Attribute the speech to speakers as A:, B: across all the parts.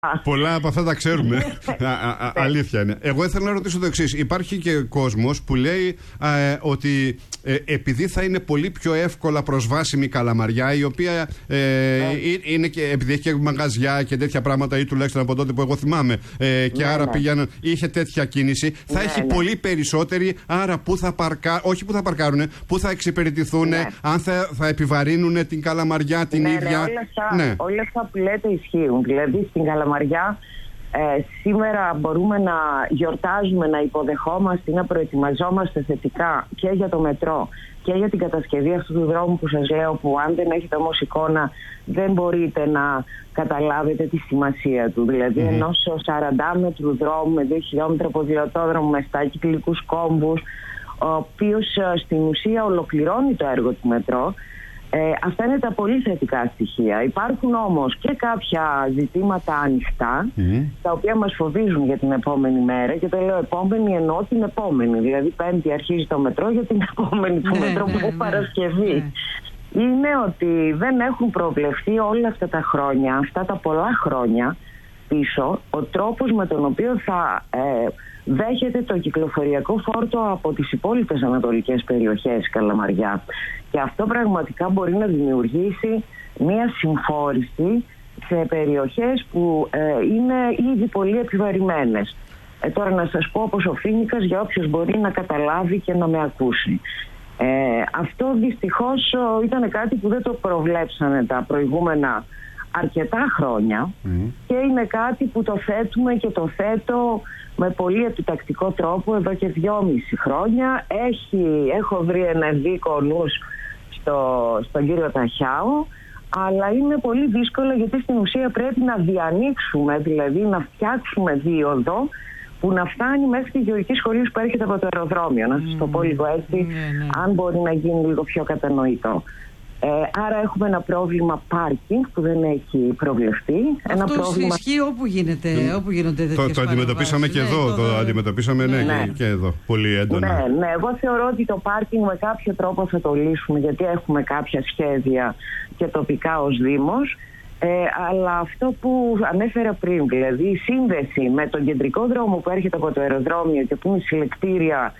A: Πολλά από αυτά τα ξέρουμε. Αλήθεια είναι. Εγώ ήθελα να ρωτήσω το εξής. Υπάρχει και κόσμος που λέει ότι επειδή θα είναι πολύ πιο εύκολα προσβάσιμη η Καλαμαριά, η οποία είναι και, επειδή έχει και μαγαζιά και τέτοια πράγματα, ή τουλάχιστον από τότε που εγώ θυμάμαι, και άρα πήγαιναν, είχε τέτοια κίνηση, θα έχει πολύ περισσότερη. Άρα που θα όχι που θα παρκάρουν, που θα εξυπηρετηθούν, αν θα επιβαρύνουν την Καλαμαριά την ίδια.
B: Όλα αυτά που λέτε ισχύουν. Δηλαδή στην Καλαμαριά σήμερα μπορούμε να γιορτάζουμε, να υποδεχόμαστε ή να προετοιμαζόμαστε θετικά και για το μετρό και για την κατασκευή αυτού του δρόμου που σας λέω, που αν δεν έχετε όμως εικόνα δεν μπορείτε να καταλάβετε τη σημασία του. Δηλαδή ενός 40 μέτρου δρόμου με 2 χιλιόμετρα ποδηλατόδρομο με 7 κυκλικούς κόμβους, ο οποίος στην ουσία ολοκληρώνει το έργο του μετρό. Αυτά είναι τα πολύ θετικά στοιχεία. Υπάρχουν όμως και κάποια ζητήματα ανοιχτά, τα οποία μας φοβίζουν για την επόμενη μέρα. Και το λέω επόμενη εννοώ την επόμενη. Δηλαδή Πέμπτη αρχίζει το μετρό, για την επόμενη του μετρό που είναι Παρασκευή. Είναι ότι δεν έχουν προβλεφθεί όλα αυτά τα χρόνια, αυτά τα πολλά χρόνια πίσω, ο τρόπος με τον οποίο θα δέχεται το κυκλοφοριακό φόρτο από τις υπόλοιπες ανατολικές περιοχές Καλαμαριά. Και αυτό πραγματικά μπορεί να δημιουργήσει μία συμφόρηση σε περιοχές που είναι ήδη πολύ επιβαρημένες. Τώρα να σας πω όπως ο Φοίνικας, για όποιος μπορεί να καταλάβει και να με ακούσει. Αυτό δυστυχώς ήταν κάτι που δεν το προβλέψανε τα προηγούμενα αρκετά χρόνια και είναι κάτι που το θέτουμε και το θέτω με πολύ επιτακτικό τρόπο εδώ και 2,5 χρόνια. Έχω βρει ένα δίκο νους στον κύριο Ταχιάου, αλλά είναι πολύ δύσκολο γιατί στην ουσία πρέπει να διανοίξουμε, δηλαδή να φτιάξουμε δίωδο που να φτάνει μέχρι τη γεωργική σχολή που έρχεται από το αεροδρόμιο. Να σας το πω λίγο έτσι, αν μπορεί να γίνει λίγο πιο κατανοητό. Άρα έχουμε ένα πρόβλημα πάρκινγκ που δεν έχει προβλεφθεί. Αυτό
C: ισχύει όπου γίνονται τέτοιες
A: το αντιμετωπίσαμε και εδώ. Το αντιμετωπίσαμε και εδώ πολύ έντονα.
B: Ναι, εγώ θεωρώ ότι το πάρκινγκ με κάποιο τρόπο θα το λύσουμε, γιατί έχουμε κάποια σχέδια και τοπικά ως Δήμος. Αλλά αυτό που ανέφερα πριν, δηλαδή η σύνδεση με τον κεντρικό δρόμο που έρχεται από το αεροδρόμιο και που είναι συλλεκτήρια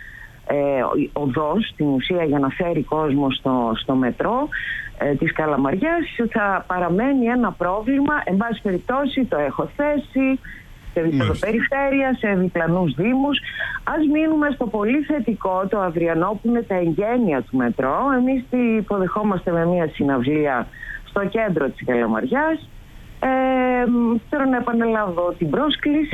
B: οδός στην ουσία για να φέρει κόσμο στο μετρό της Καλαμαριάς, θα παραμένει ένα πρόβλημα. Εν πάση περιπτώσει το έχω θέσει σε επίπεδο περιφέρεια, σε διπλανούς δήμους. Ας μείνουμε στο πολύ θετικό, το αυριανό, που είναι τα εγγένεια του μετρό. Εμείς τη υποδεχόμαστε με μια συναυλία στο κέντρο της Καλαμαριάς. Θέλω να επαναλάβω την πρόσκληση.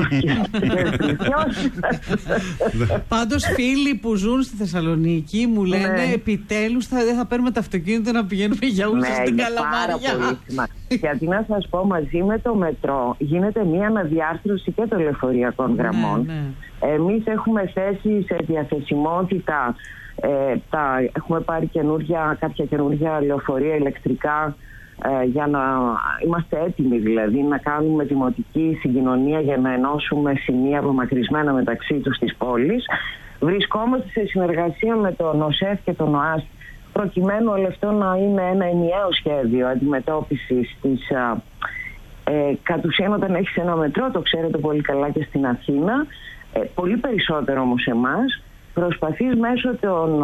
C: Πάντως φίλοι που ζουν στη Θεσσαλονίκη μου λένε επιτέλους δεν θα παίρνουμε το αυτοκίνητο να πηγαίνουμε για ούλα στην Καλαμαριά.
B: Γιατί να σας πω, μαζί με το μετρό γίνεται μια αναδιάρθρωση και των λεωφορειακών γραμμών. Εμείς έχουμε θέσει σε διαθεσιμότητα, έχουμε πάρει κάποια καινούργια λεωφορεία ηλεκτρικά, για να είμαστε έτοιμοι, δηλαδή να κάνουμε δημοτική συγκοινωνία για να ενώσουμε σημεία απομακρυσμένα μεταξύ τους της πόλης. Βρισκόμαστε σε συνεργασία με τον ΟΣΕΦ και τον ΟΑΣ προκειμένου όλο αυτό να είναι ένα ενιαίο σχέδιο αντιμετώπισης της κατ' ουσίαν όταν έχεις ένα μετρό, το ξέρετε πολύ καλά και στην Αθήνα, πολύ περισσότερο όμως εμάς, προσπαθείς μέσω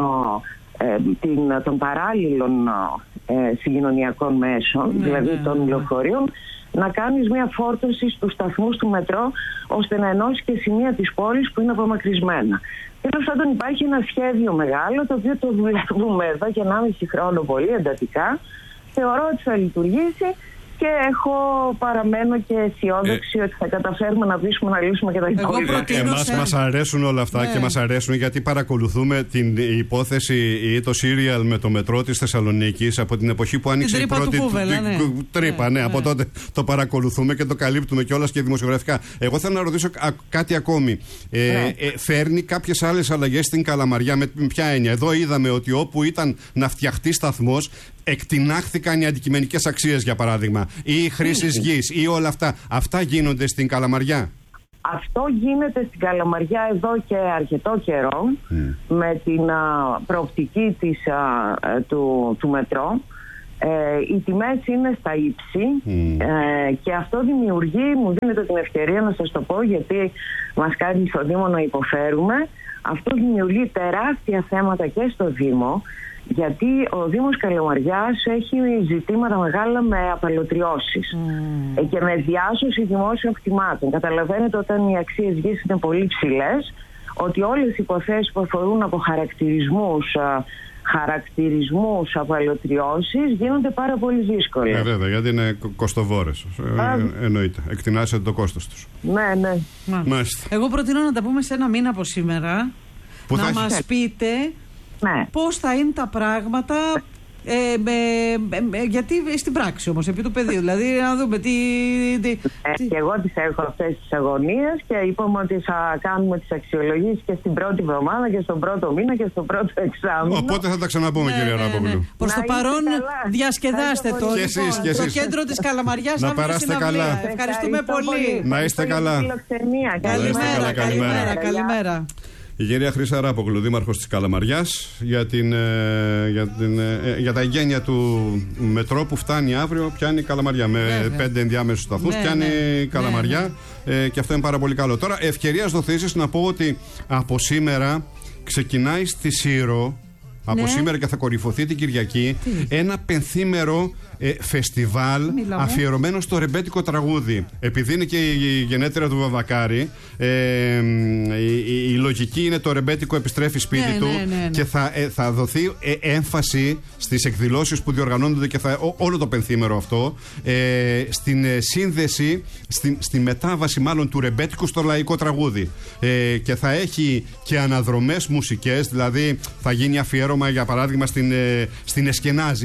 B: των παράλληλων συγκοινωνιακών μέσων, δηλαδή των λεωφορείων, να κάνεις μια φόρτωση στους σταθμούς του μετρό ώστε να ενώσει και σημεία της πόλης που είναι απομακρυσμένα. Τέλος πάντων υπάρχει ένα σχέδιο μεγάλο, το οποίο το δουλεύουμε εδώ και 1,5 χρόνο πολύ εντατικά. Θεωρώ ότι θα λειτουργήσει και παραμένω και αισιόδοξη ότι θα καταφέρουμε να πείσουμε να λύσουμε και τα υπόλοιπα.
A: Εμάς μας αρέσουν όλα αυτά και μας αρέσουν γιατί παρακολουθούμε την υπόθεση ή το σύριαλ με το μετρό της Θεσσαλονίκης από την εποχή που άνοιξε η πρώτη τρύπα. Από τότε το παρακολουθούμε και το καλύπτουμε κιόλας και δημοσιογραφικά. Εγώ θέλω να ρωτήσω κάτι ακόμη. Φέρνει κάποιες άλλες αλλαγές στην Καλαμαριά? Με ποια έννοια? Εδώ είδαμε ότι όπου ήταν να φτιαχτεί σταθμός, εκτινάχθηκαν οι αντικειμενικές αξίες, για παράδειγμα, ή η χρήση γης ή όλα αυτά. Αυτά γίνονται στην Καλαμαριά?
B: Αυτό γίνεται στην Καλαμαριά εδώ και αρκετό καιρό με την προοπτική του μετρό. Οι τιμές είναι στα ύψη και αυτό μου δίνεται την ευκαιρία να σας το πω, γιατί μας κάνει στο Δήμο να υποφέρουμε. Αυτό δημιουργεί τεράστια θέματα και στο Δήμο, γιατί ο Δήμος Καλαμαριάς έχει ζητήματα μεγάλα με απαλωτριώσεις και με διάσωση δημόσιων κτημάτων. Καταλαβαίνετε, όταν οι αξίες γης είναι πολύ ψηλές, ότι όλες οι υποθέσεις που αφορούν από χαρακτηρισμούς απαλωτριώσεις γίνονται πάρα πολύ δύσκολες.
A: Βέβαια, γιατί είναι κοστοβόρες. Εννοείται. Εκτινάσετε το κόστος τους.
B: Ναι.
A: Μάλιστα.
C: Εγώ προτείνω να τα πούμε σε ένα μήνα από σήμερα. Να μας πείτε πώς θα είναι τα πράγματα. Γιατί στην πράξη όμως, επί του πεδίου, δηλαδή να δούμε τι...
B: Και εγώ τις έχω αυτές τις αγωνίες και είπαμε ότι θα κάνουμε τις αξιολογήσεις και στην πρώτη εβδομάδα και στον πρώτο μήνα και στο πρώτο εξάμηνο.
A: Οπότε θα τα ξαναπούμε, κυρία Ράπογλου.
C: Προς το παρόν διασκεδάστε το.
A: Και εσείς.
C: Το κέντρο της Καλαμαριάς.
A: Να περάσετε καλά.
C: Ευχαριστούμε πολύ.
A: Να είείστε καλά.
C: Καλημέρα.
A: Η κυρία Χρύσα Ράπογλου, δήμαρχος της Καλαμαριάς, για τα εγγένεια του μετρό που φτάνει αύριο, πιάνει Καλαμαριά. Με 5 ενδιάμεσους σταθμούς πιάνει Καλαμαριά. Και αυτό είναι πάρα πολύ καλό. Τώρα, ευκαιρίας δοθήσεις να πω ότι από σήμερα ξεκινάει στη Σύρο. Από σήμερα και θα κορυφωθεί την Κυριακή ένα πενθήμερο φεστιβάλ αφιερωμένο στο ρεμπέτικο τραγούδι. Επειδή είναι και η γενέτειρα του Βαβακάρη, η λογική είναι το ρεμπέτικο επιστρέφει σπίτι του και θα δοθεί έμφαση στις εκδηλώσεις που διοργανώνονται και όλο το πενθήμερο αυτό στην σύνδεση, στη μετάβαση μάλλον του ρεμπέτικου στο λαϊκό τραγούδι. Και θα έχει και αναδρομές μουσικές, δηλαδή θα γίνει αφιέρωμα για παράδειγμα στην Εσκενάζη,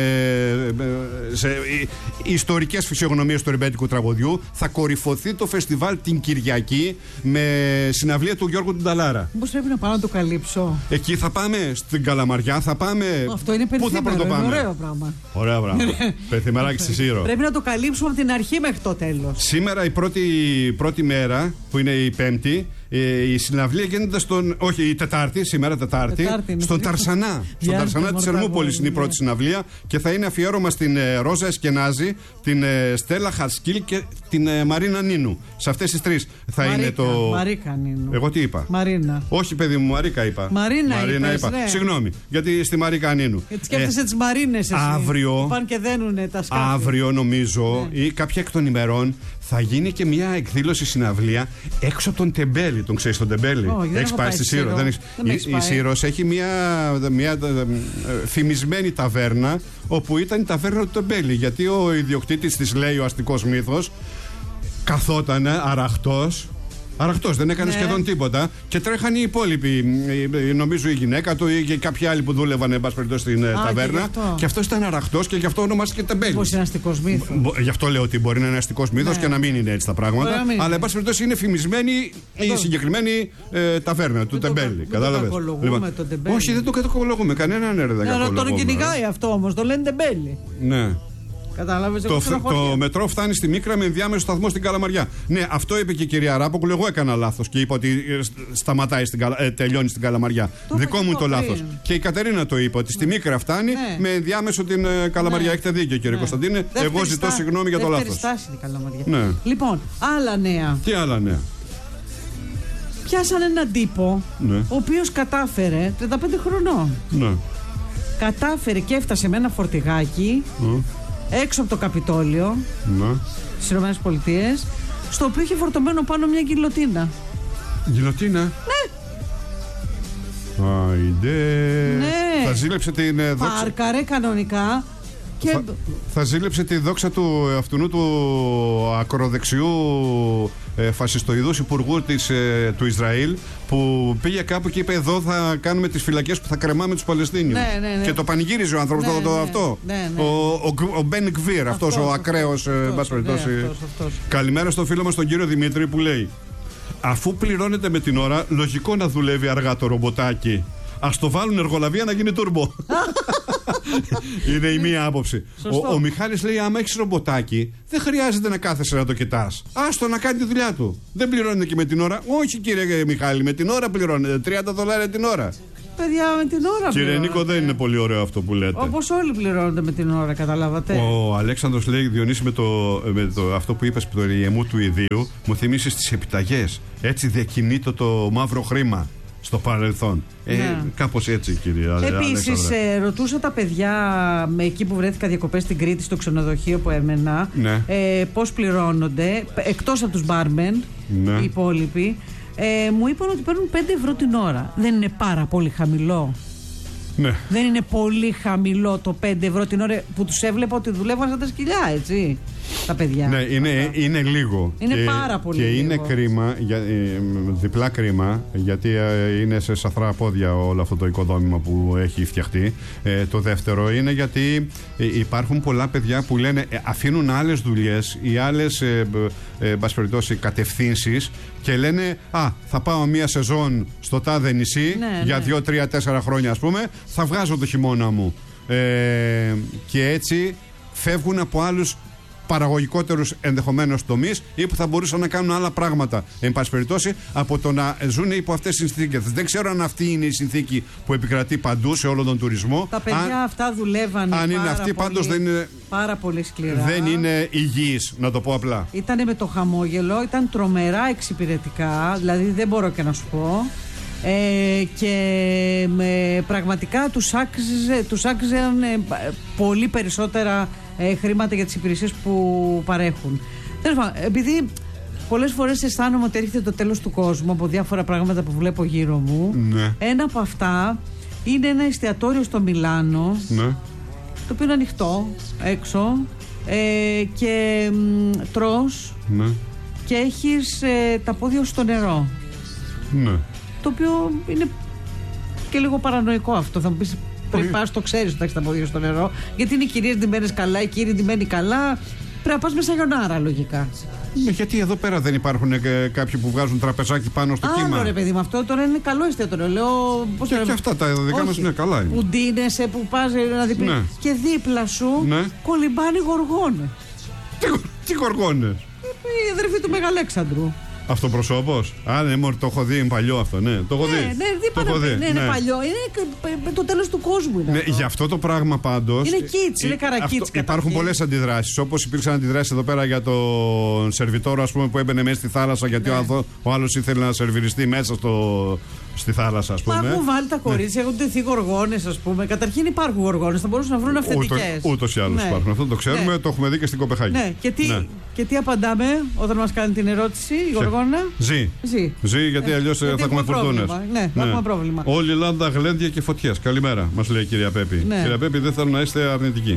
A: σε ιστορικές φυσιογνωμίες του ρεμπέτικου τραγουδιού. Θα κορυφωθεί το φεστιβάλ την Κυριακή με συναυλία του Γιώργου Τουνταλάρα.
C: Πώς πρέπει να πάω να το καλύψω?
A: Εκεί θα πάμε, στην Καλαμαριά θα πάμε.
C: Αυτό είναι πενθήμερο,
A: πού θα πρωτοπάμε?
C: Ωραίο πράγμα.
A: Ωραίο πράγμα. Πενθυμεράκι στη Σύρο.
C: Πρέπει να το καλύψουμε από την αρχή μέχρι το τέλος.
A: Σήμερα η πρώτη μέρα, που είναι η Πέμπτη, η συναυλία γίνεται όχι, η Τετάρτη, σήμερα Τετάρτη, στον Ταρσανά. Στον Ταρσανά της Ερμούπολης είναι η πρώτη συναυλία και θα είναι αφιέρωμα στην Ρόζα Εσκενάζη, την Στέλλα Χατσκίλ και την Μαρίνα Νίνου. Σε αυτές τις τρεις θα είναι το.
C: Μαρίκα Νίνου.
A: Εγώ τι είπα?
C: Μαρίνα.
A: Όχι, παιδί μου, Μαρίκα είπα.
C: Μαρίνα είπα.
A: Ναι. Συγγνώμη, γιατί στη Μαρίκα Νίνου.
C: Γιατί σκέφτεσαι τις Μαρίνες εσύ.
A: Αύριο.
C: Πάνε και δένουνε τα σκάφη.
A: Αύριο, νομίζω, ή κάποια εκ των ημερών, θα γίνει και μια εκδήλωση συναυλία έξω από τον Τεμπέλη. Τον ξέρεις τον Τεμπέλη? Έχεις πάει στη Σύρο? Η Σύρος έχει μια φημισμένη ταβέρνα, όπου ήταν η ταβέρνα του Τεμπέλη. Γιατί ο ιδιοκτήτης της, λέει ο αστικός μύθος, καθότανε αραχτός, δεν έκανε σχεδόν τίποτα και τρέχανε οι υπόλοιποι. Νομίζω η γυναίκα του ή και κάποιοι άλλοι που δούλευαν, εν πάση περιπτώσει, στην ταβέρνα. Και αυτός ήταν αραχτός και γι' αυτό ονομάστηκε Τεμπέλης.
C: Πώς είναι αστικός μύθος?
A: Γι' αυτό λέω ότι μπορεί να είναι αστικός μύθος και να μην είναι έτσι τα πράγματα. Αλλά, εν πάση περιπτώσει, είναι φημισμένη η συγκεκριμένη ταβέρνα του Τεμπέλη. Κατάλαβες? Όχι, δεν το κακολογούμε. Κανέναν δεν κακολογούμε.
C: Τον κυνηγάει αυτό όμως, το λένε Τεμπέλη.
A: Ναι.
C: Κατάλαβες,
A: το μετρό φτάνει στη Μίκρα με ενδιάμεσο σταθμό στην Καλαμαριά. Ναι, αυτό είπε και η κυρία Ράπογλου. Εγώ έκανα λάθος και είπα ότι τελειώνει στην Καλαμαριά. Δικό μου το λάθος. Και η Κατερίνα το είπε ότι στη Μίκρα φτάνει με ενδιάμεσο την Καλαμαριά. Έχετε δίκιο, κύριε Κωνσταντίνε. Εγώ ζητώ συγγνώμη για το λάθος.
C: Ναι. Λοιπόν, άλλα νέα.
A: Τι άλλα νέα?
C: Πιάσαν έναν τύπο ο οποίος κατάφερε 35 χρονών.
A: Ναι.
C: Κατάφερε και έφτασε με ένα φορτηγάκι έξω από το Καπιτόλιο στις Ηνωμένες Πολιτείες, στο οποίο είχε φορτωμένο πάνω μια γκιλοτίνα.
A: Γκιλοτίνα?
C: Ναι.
A: Ναι. Θα ζήλεψε την δόξα.
C: Πάρκαρε κανονικά. Και...
A: Θα ζήλεψε τη δόξα του αυτού του ακροδεξιού φασιστοειδούς υπουργού του Ισραήλ, που πήγε κάπου και είπε: εδώ θα κάνουμε τις φυλακές που θα κρεμάμε τους Παλαιστίνιους.
C: Ναι.
A: Και το πανηγύριζε ο άνθρωπος αυτό. Ο Μπεν Γκβίρ, αυτός ο ακραίος. Καλημέρα στον φίλο μας τον κύριο Δημήτρη, που λέει: αφού πληρώνεται με την ώρα, λογικό να δουλεύει αργά το ρομποτάκι. Ας το βάλουν εργολαβία να γίνει τουρμπο. Είναι η μία άποψη. Ο Μιχάλης λέει: άμα έχεις ρομποτάκι, δεν χρειάζεται να κάθεσαι να το κοιτάς. Άστο να κάνει τη δουλειά του. Δεν πληρώνεται και με την ώρα. Όχι, κύριε Μιχάλη, με την ώρα πληρώνεται. $30 την ώρα.
C: παιδιά με την ώρα.
A: Κύριε Νίκο, δεν είναι πολύ ωραίο αυτό που λέτε.
C: Όπως όλοι πληρώνονται με την ώρα, καταλάβατε.
A: Ο Αλέξανδρος λέει, Διονύση, με το αυτό που είπες, το ριεμού του ιδίου, μου θυμίσεις τις επιταγές. Έτσι διακινείται το μαύρο χρήμα στο παρελθόν. Κάπως έτσι, κύριε Αλέξανδρε.
C: Επίσης, ρωτούσα τα παιδιά εκεί που βρέθηκα διακοπές στην Κρήτη, στο ξενοδοχείο που έμενα, πώς πληρώνονται, εκτός από τους μπάρμεν, οι υπόλοιποι. Μου είπαν ότι παίρνουν 5 ευρώ την ώρα. Δεν είναι πάρα πολύ χαμηλό?
A: Ναι.
C: Δεν είναι πολύ χαμηλό το 5 ευρώ την ώρα που τους έβλεπα ότι δουλεύαν σαν τα σκυλιά, έτσι, τα παιδιά?
A: Ναι, είναι λίγο.
C: Είναι πάρα πολύ
A: και
C: λίγο.
A: είναι κρίμα, διπλά κρίμα, γιατί είναι σε σαθρά πόδια όλο αυτό το οικοδόμημα που έχει φτιαχτεί. Το δεύτερο είναι γιατί υπάρχουν πολλά παιδιά που λένε, αφήνουν άλλες δουλειές ή άλλες κατευθύνσεις και λένε, θα πάω μία σεζόν στο τάδε νησί για 2, 3, 4 χρόνια, ας πούμε, θα βγάζω το χειμώνα μου. Και έτσι φεύγουν από άλλους παραγωγικότερους ενδεχομένως τομείς ή που θα μπορούσαν να κάνουν άλλα πράγματα, εν πάση περιπτώσει, από το να ζουν υπό αυτές τις συνθήκες. Δεν ξέρω αν αυτή είναι η συνθήκη που επικρατεί παντού σε όλο τον τουρισμό.
C: Τα παιδιά αυτά δουλεύαν.
A: Αν είναι αυτή, πάντως δεν είναι.
C: Πάρα πολύ σκληρά.
A: Δεν είναι υγιής, να το πω απλά.
C: Ήτανε με το χαμόγελο, ήταν τρομερά εξυπηρετικά, δηλαδή δεν μπορώ και να σου πω. Και πραγματικά τους άξιζαν πολύ περισσότερα χρήματα για τις υπηρεσίες που παρέχουν. Τέλος πάντων, επειδή πολλές φορές αισθάνομαι ότι έρχεται το τέλος του κόσμου από διάφορα πράγματα που βλέπω γύρω μου, ένα από αυτά είναι ένα εστιατόριο στο Μιλάνο, το οποίο είναι ανοιχτό έξω, και τρως και έχεις τα πόδια στο νερό. Το οποίο είναι και λίγο παρανοϊκό αυτό. Θα μου πεις, πριν πας το ξέρεις ότι θα έχεις τα πόδια στο νερό, γιατί είναι οι κυρίες ντυμένες καλά, οι κύριοι ντυμένοι καλά. Πρέπει να πας με σαγιονάρα, λογικά.
A: Γιατί εδώ πέρα δεν υπάρχουν κάποιοι που βγάζουν τραπεζάκι πάνω στο κύμα?
C: Άλλο, ρε παιδί, με αυτό τώρα είναι καλό εστιατόριο. Λέω, πώς
A: και αυτά τα δικά μας είναι καλά.
C: Που ντύνεσαι, που πας να διπλύνεις. Και δίπλα σου κολυμπάνε γοργόνες.
A: Τι γοργόνες?
C: Η αδερφή του Μεγαλέξανδρου.
A: Αυτοπροσώπος. Ναι, το έχω δει, είναι παλιό αυτό, ναι. Το έχω δει.
C: Είναι παλιό. Είναι το τέλος του κόσμου. Είναι
A: για αυτό το πράγμα πάντως.
C: Είναι κίτς, είναι καρακίτς.
A: Υπάρχουν πολλές αντιδράσεις. Όπως υπήρξαν αντιδράσεις εδώ πέρα για τον σερβιτόρο, ας πούμε, που έμπαινε μέσα στη θάλασσα, γιατί ο άλλος ήθελε να σερβιριστεί μέσα στη θάλασσα, ας πούμε.
C: Μα έχουν βάλει τα κορίτσια, έχουν τεθεί γοργόνες, ας πούμε. Καταρχήν υπάρχουν γοργόνες, θα μπορούσαν να βρουν αυθεντικές.
A: Ούτως ή άλλως υπάρχουν. Αυτό το ξέρουμε, το έχουμε δει και στην Κοπεχάγη.
C: Ναι. Και τι απαντάμε όταν μας κάνει την ερώτηση η γοργόνα?
A: Ζει, γιατί αλλιώς θα έχουμε φουρτούνες.
C: Ναι, θα έχουμε πρόβλημα.
A: Όλη η Ελλάδα γλέντια και φωτιές. Καλημέρα, μας λέει η κυρία Πέπη. Κυρία Πέπη, δεν θέλω να είστε αρνητικοί.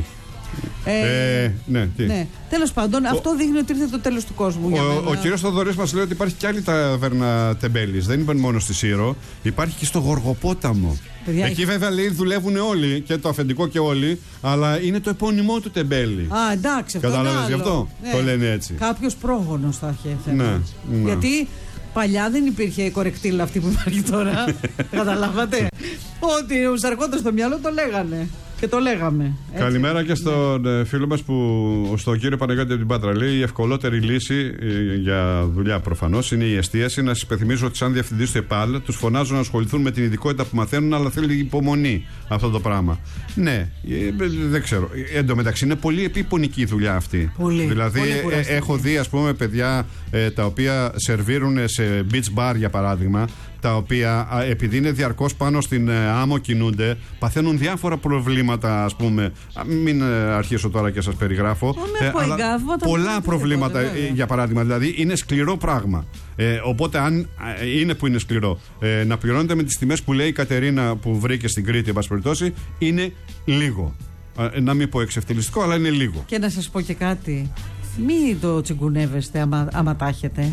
A: Ναι.
C: Τέλος πάντων, αυτό δείχνει ότι ήρθε το τέλος του κόσμου.
A: Ο κύριος Θοδωρής μας λέει ότι υπάρχει κι άλλη ταβέρνα τεμπέλης. Δεν είπαν μόνο στη Σύρο, υπάρχει και στο Γοργοπόταμο. Εκεί βέβαια λέει δουλεύουν όλοι, και το αφεντικό και όλοι, αλλά είναι το επώνυμό του τεμπέλη.
C: Εντάξει, αυτό.
A: Κατάλαβες γι' αυτό? Το λένε έτσι.
C: Κάποιος πρόγονος θα είχε θέμα. Γιατί παλιά δεν υπήρχε η κορεκτήλα αυτή που υπάρχει τώρα. Καταλάβατε? Ότι ο Σαρκώντας στο μυαλό το λέγανε. Και το λέγαμε. Έτσι.
A: Καλημέρα και στον φίλο μας, στον κύριο Παναγιώτη από την Πάτρα. Λέει: η ευκολότερη λύση για δουλειά προφανώς είναι η εστίαση. Να σας υπενθυμίζω ότι, σαν διευθυντής του ΕΠΑΛ, τους φωνάζω να ασχοληθούν με την ειδικότητα που μαθαίνουν, αλλά θέλει υπομονή αυτό το πράγμα. Ναι, δεν ξέρω. Εν τω μεταξύ είναι πολύ επίπονική η δουλειά αυτή. Δηλαδή, έχω δει, ας πούμε, παιδιά τα οποία σερβίρουν σε beach bar, για παράδειγμα, τα οποία επειδή είναι διαρκώς πάνω στην άμμο κινούνται, παθαίνουν διάφορα προβλήματα, ας πούμε. Μην αρχίσω τώρα και σας περιγράφω. Πολλά προβλήματα, για παράδειγμα. Δηλαδή είναι σκληρό πράγμα. Οπότε, αν είναι που είναι σκληρό, να πληρώνετε με τις τιμές που λέει η Κατερίνα που βρήκε στην Κρήτη, εν πάση περιπτώσει, είναι λίγο. Να μην πω εξευτελιστικό, αλλά είναι λίγο.
C: Και να σας πω και κάτι. Μην το τσιγκουνεύεστε άμα τα έχετε.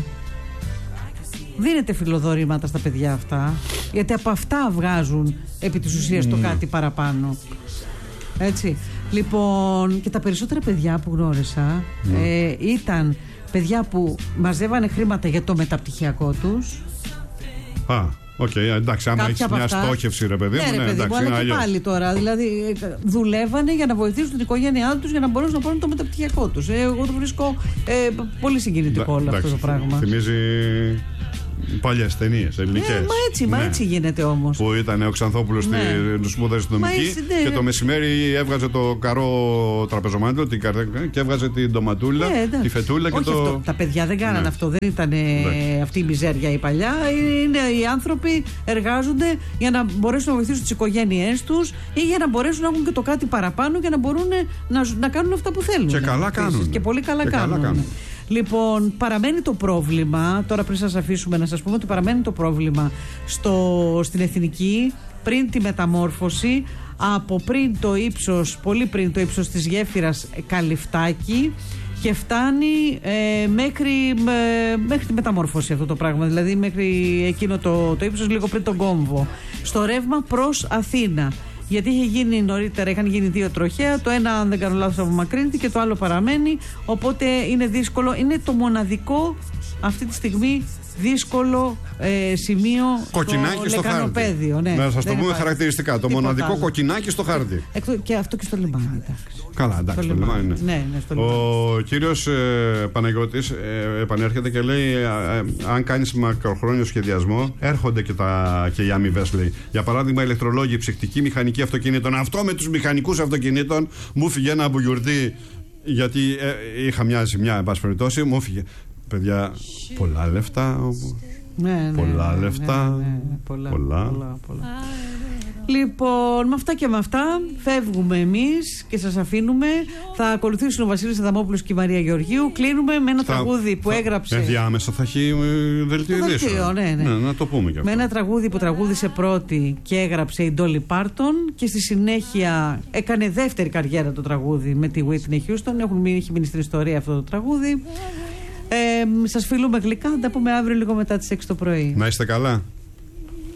C: Δίνετε φιλοδορήματα στα παιδιά αυτά, γιατί από αυτά βγάζουν επί της ουσίας το κάτι παραπάνω. Έτσι. Λοιπόν, και τα περισσότερα παιδιά που γνώρισα ήταν παιδιά που μαζεύανε χρήματα για το μεταπτυχιακό τους.
A: Εντάξει, άμα έχεις μια στόχευση, ρε παιδί μου,
C: εντάξει, αλλά και πάλι τώρα. Δηλαδή, δουλεύανε για να βοηθήσουν την οικογένειά τους για να μπορέσουν να πάρουν το μεταπτυχιακό τους. Εγώ το βρίσκω πολύ συγκινητικό όλο αυτό το πράγμα.
A: Θυμίζει Παλιές ταινίες ελληνικές.
C: Μα έτσι γίνεται όμως.
A: Που ήταν ο Ξανθόπουλος στη σπούδα αστυνομική και το μεσημέρι έβγαζε το καρό τραπεζομάντιλο και έβγαζε την ντοματούλα, τη φετούλα και
C: αυτό. Τα παιδιά δεν κάνανε αυτό. Δεν ήταν αυτή η μιζέρια η παλιά. Είναι οι άνθρωποι εργάζονται για να μπορέσουν να βοηθήσουν τις οικογένειές τους ή για να μπορέσουν να έχουν και το κάτι παραπάνω για να μπορούν να κάνουν αυτά που θέλουν.
A: Και καλά κάνουν.
C: Και πολύ καλά κάνουν. Λοιπόν, παραμένει το πρόβλημα, τώρα πριν σας αφήσουμε να σας πούμε ότι παραμένει το πρόβλημα στην Εθνική πριν τη μεταμόρφωση, από πριν το ύψος, πολύ πριν το ύψος της γέφυρας Καλυφτάκη και φτάνει μέχρι τη μεταμόρφωση αυτό το πράγμα, δηλαδή μέχρι εκείνο το ύψος λίγο πριν τον κόμβο, στο ρεύμα προς Αθήνα. Γιατί είχε γίνει νωρίτερα, είχαν γίνει 2 τροχαία. Το ένα, αν δεν κάνω λάθος, απομακρύνεται και το άλλο παραμένει. Οπότε είναι δύσκολο. Είναι το μοναδικό αυτή τη στιγμή δύσκολο σημείο
A: κοκκινάκι στο χάρτη.
C: Ναι.
A: Να σας το πούμε χαρακτηριστικά. Το μοναδικό άλλο. Κοκκινάκι στο χάρτη.
C: Και αυτό και στο λιμάνι. Εντάξει.
A: Καλά, εντάξει, στο λιμάνι.
C: Ναι, στο λιμάνι.
A: Ο κύριος Παναγιώτης επανέρχεται και λέει: αν κάνεις μακροχρόνιο σχεδιασμό, έρχονται και οι αμοιβές, λέει. Για παράδειγμα, ηλεκτρολόγοι, ψυχτικοί, μηχανικοί αυτοκινήτων. Αυτό με τους μηχανικούς αυτοκινήτων μου φύγε ένα μπουγιουρτί, γιατί είχα μια ζημιά, εν πάση περιπτώσει, μου φύγε. Παιδιά, πολλά λεφτά. Πολλά λεφτά. Πολλά.
C: Λοιπόν, με αυτά και με αυτά φεύγουμε εμείς και σας αφήνουμε. Θα ακολουθήσουν ο Βασίλης Αδαμόπουλος και η Μαρία Γεωργίου. Κλείνουμε με ένα τραγούδι που έγραψε.
A: Ενδιάμεσα θα έχει δελτίο ειδήσεων.
C: Ναι, να το πούμε και αυτό. Με ένα τραγούδι που τραγούδισε πρώτη και έγραψε η Ντόλι Πάρτον και στη συνέχεια έκανε δεύτερη καριέρα το τραγούδι με τη Whitney Houston. Έχει μείνει στην ιστορία αυτό το τραγούδι. Σας φιλούμε γλυκά. Θα τα πούμε αύριο λίγο μετά τις 6 το πρωί.
A: Να είστε καλά.